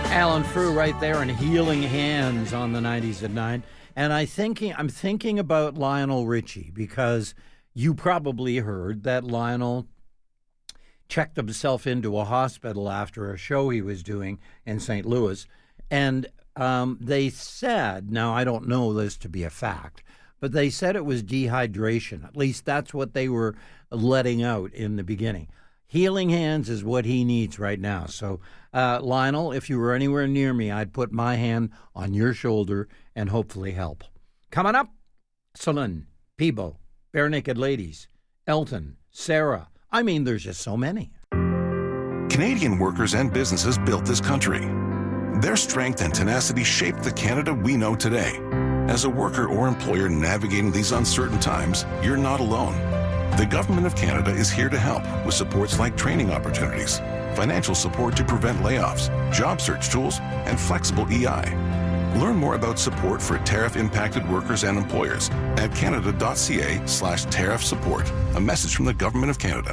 Alan Frew right there and Healing Hands on the 90s at 9. And I'm thinking about Lionel Richie because you probably heard that Lionel checked himself into a hospital after a show he was doing in St. Louis. And they said, now I don't know this to be a fact, but they said it was dehydration. At least that's what they were letting out in the beginning. Healing Hands is what he needs right now. So, Lionel, if you were anywhere near me, I'd put my hand on your shoulder and hopefully help. Coming up, Celine, Peebo, Bare Naked Ladies, Elton, Sarah. I mean, there's just so many. Canadian workers and businesses built this country. Their strength and tenacity shaped the Canada we know today. As a worker or employer navigating these uncertain times, you're not alone. The Government of Canada is here to help with supports like training opportunities, financial support to prevent layoffs, job search tools, and flexible EI. Learn more about support for tariff-impacted workers and employers at canada.ca/tariff support. A message from the Government of Canada.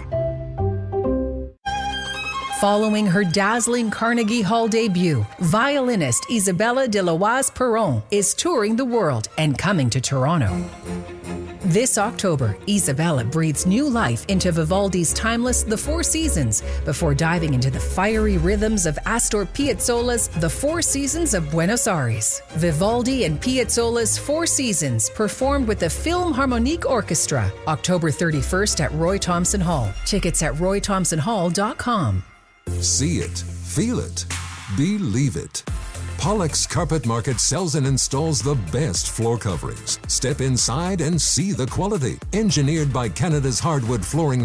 Following her dazzling Carnegie Hall debut, violinist Isabella de Loise-Perron is touring the world and coming to Toronto. This October, Isabella breathes new life into Vivaldi's timeless The Four Seasons before diving into the fiery rhythms of Astor Piazzolla's The Four Seasons of Buenos Aires. Vivaldi and Piazzolla's Four Seasons performed with the Philharmonic Orchestra, October 31st at Roy Thomson Hall. Tickets at roythomsonhall.com. See it, feel it, believe it. Pollock's Carpet Market sells and installs the best floor coverings. Step inside and see the quality. Engineered by Canada's hardwood flooring